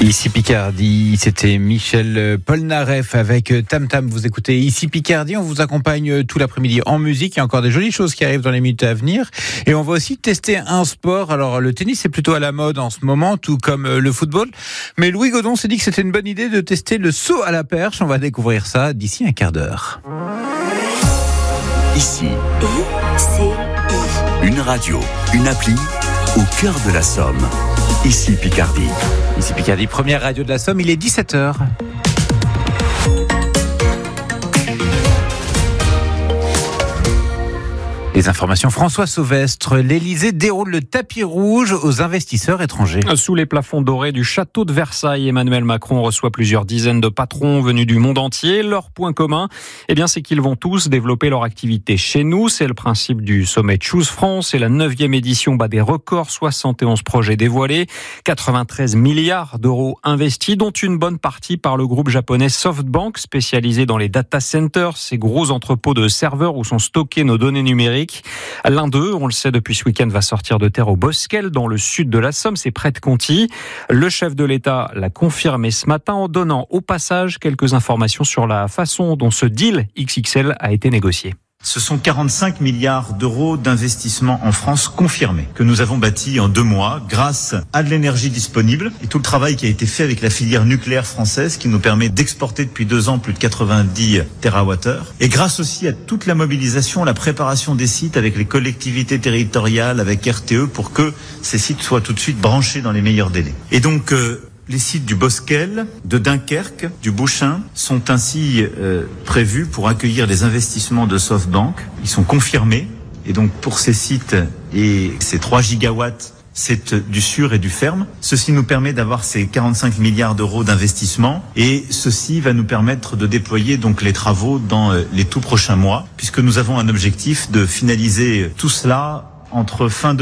Ici Picardie, c'était Michel Polnareff avec Tam Tam. Vous écoutez Ici Picardie, on vous accompagne tout l'après-midi en musique. Il y a encore des jolies choses qui arrivent dans les minutes à venir. Et on va aussi tester un sport. Alors le tennis c'est plutôt à la mode en ce moment, tout comme le football. Mais Louis Godon s'est dit que c'était une bonne idée de tester le saut à la perche. On va découvrir ça d'ici un quart d'heure. Ici, une radio, une appli au cœur de la Somme. Ici Picardie. Ici Picardie, première radio de la Somme, il est 17h. Les informations, François Sauvestre. L'Élysée déroule le tapis rouge aux investisseurs étrangers. Sous les plafonds dorés du château de Versailles, Emmanuel Macron reçoit plusieurs dizaines de patrons venus du monde entier. Leur point commun, c'est qu'ils vont tous développer leur activité chez nous. C'est le principe du sommet Choose France. Et la 9e édition bat des records. 71 projets dévoilés, 93 milliards d'euros investis, dont une bonne partie par le groupe japonais SoftBank, spécialisé dans les data centers, ces gros entrepôts de serveurs où sont stockées nos données numériques. L'un d'eux, on le sait depuis ce week-end, va sortir de terre au Bosquel, dans le sud de la Somme, c'est près de Conty. Le chef de l'État l'a confirmé ce matin en donnant au passage quelques informations sur la façon dont ce deal XXL a été négocié. Ce sont 45 milliards d'euros d'investissement en France confirmés que nous avons bâti en 2 mois grâce à de l'énergie disponible et tout le travail qui a été fait avec la filière nucléaire française qui nous permet d'exporter depuis 2 ans plus de 90 TWh et grâce aussi à toute la mobilisation, la préparation des sites avec les collectivités territoriales, avec RTE pour que ces sites soient tout de suite branchés dans les meilleurs délais. Et donc, les sites du Bosquel, de Dunkerque, du Bouchain sont ainsi prévus pour accueillir les investissements de SoftBank. Ils sont confirmés. Et donc pour ces sites et ces 3 gigawatts, c'est du sûr et du ferme. Ceci nous permet d'avoir ces 45 milliards d'euros d'investissement. Et ceci va nous permettre de déployer donc les travaux dans les tout prochains mois, puisque nous avons un objectif de finaliser tout cela entre fin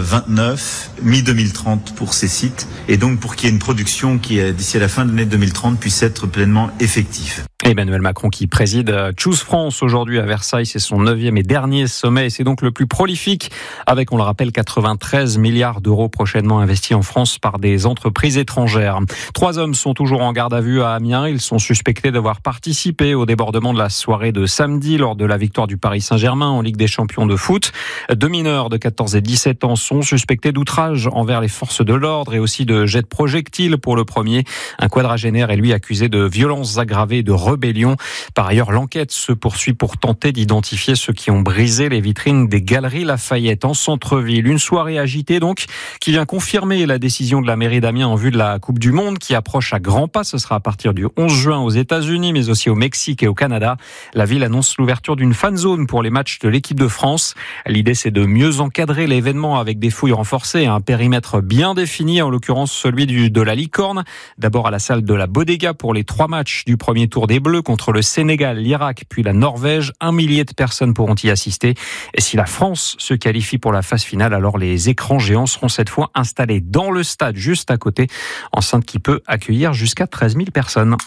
2029, mi-2030 pour ces sites, et donc pour qu'il y ait une production qui, d'ici à la fin de l'année 2030, puisse être pleinement effective. Emmanuel Macron qui préside Choose France aujourd'hui à Versailles, c'est son 9e et dernier sommet et c'est donc le plus prolifique avec, on le rappelle, 93 milliards d'euros prochainement investis en France par des entreprises étrangères. 3 hommes sont toujours en garde à vue à Amiens. Ils sont suspectés d'avoir participé au débordement de la soirée de samedi lors de la victoire du Paris Saint-Germain en Ligue des Champions de foot. 2 mineurs de 14 et 17 ans sont suspectés d'outrage envers les forces de l'ordre et aussi de jet de projectiles pour le premier. Un quadragénaire est lui accusé de violences aggravées et de rébellion. Par ailleurs, l'enquête se poursuit pour tenter d'identifier ceux qui ont brisé les vitrines des Galeries Lafayette en centre-ville. Une soirée agitée donc qui vient confirmer la décision de la mairie d'Amiens en vue de la Coupe du Monde qui approche à grands pas. Ce sera à partir du 11 juin aux États-Unis mais aussi au Mexique et au Canada. La ville annonce l'ouverture d'une fan zone pour les matchs de l'équipe de France. L'idée c'est de mieux encadrer l'événement avec des fouilles renforcées et un périmètre bien défini, en l'occurrence celui de la Licorne. D'abord à la salle de la Bodega pour les 3 matchs du premier tour des Bleus contre le Sénégal, l'Irak puis la Norvège. 1 millier de personnes pourront y assister. Et si la France se qualifie pour la phase finale, alors les écrans géants seront cette fois installés dans le stade juste à côté, enceinte qui peut accueillir jusqu'à 13 000 personnes.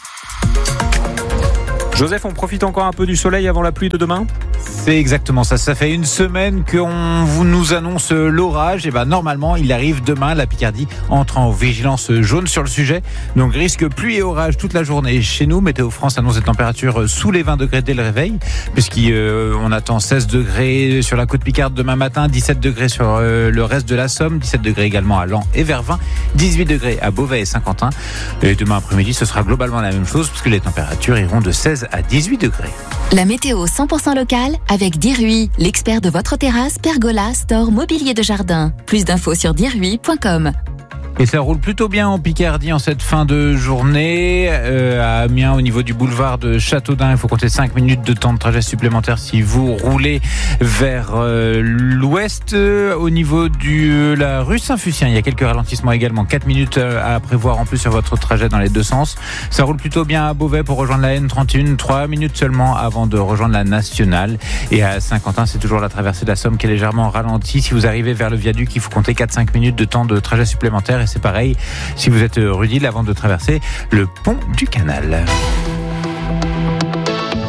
Joseph, on profite encore un peu du soleil avant la pluie de demain ? C'est exactement ça. Ça fait une semaine qu'on nous annonce l'orage. Et normalement, il arrive demain. La Picardie entre en vigilance jaune sur le sujet. Donc, risque pluie et orage toute la journée chez nous. Météo France annonce des températures sous les 20 degrés dès le réveil, puisqu'on attend 16 degrés sur la côte Picarde demain matin, 17 degrés sur le reste de la Somme, 17 degrés également à Laon et Vervins, 18 degrés à Beauvais et Saint-Quentin. Et demain après-midi, ce sera globalement la même chose, puisque les températures iront de 16 à 18 degrés. La météo 100% locale avec Dirui, l'expert de votre terrasse, pergola, store, mobilier de jardin. Plus d'infos sur dirui.com. Et ça roule plutôt bien en Picardie en cette fin de journée. À Amiens, au niveau du boulevard de Châteaudun, il faut compter 5 minutes de temps de trajet supplémentaire si vous roulez vers l'ouest. Au niveau de la rue Saint-Fucien, il y a quelques ralentissements également. 4 minutes à prévoir en plus sur votre trajet dans les deux sens. Ça roule plutôt bien à Beauvais pour rejoindre la N31. 3 minutes seulement avant de rejoindre la Nationale. Et à Saint-Quentin, c'est toujours la traversée de la Somme qui est légèrement ralentie. Si vous arrivez vers le viaduc, il faut compter 4-5 minutes de temps de trajet supplémentaire. Et c'est pareil si vous êtes rue d'Île avant de traverser le pont du Canal.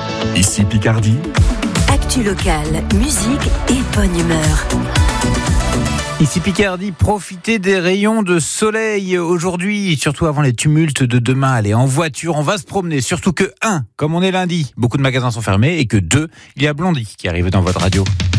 Ici Picardie. Actu locale, musique et bonne humeur. Ici Picardie, profitez des rayons de soleil aujourd'hui, surtout avant les tumultes de demain. Allez, en voiture, on va se promener. Surtout que 1, comme on est lundi, beaucoup de magasins sont fermés, et que 2, il y a Blondie qui arrive dans votre radio.